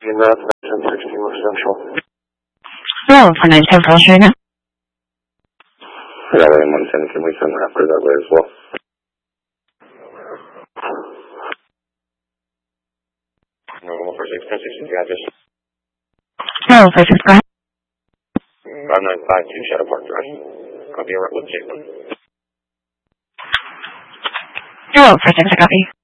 In that 1016 West Central. Hello, for 910 Pearl Street now. Yeah, William 110, can we send that for that way as well? No, 146, 1016, the address. Hello, 46, go ahead. 5952 Shadow Park Drive. Copy, right with Jalen. Hello, 46, I copy.